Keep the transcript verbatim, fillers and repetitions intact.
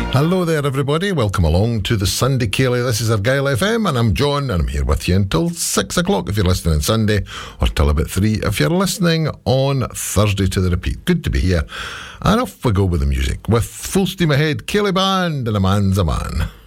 Hello there, everybody. Welcome along to the Sunday Ceilidh. This is Argyle F M, and I'm John, and I'm here with you until six o'clock if you're listening on Sunday, or till about three if you're listening on Thursday to the repeat. Good to be here. And off we go with the music. With full steam ahead, Ceilidh Band and A Man's a Man.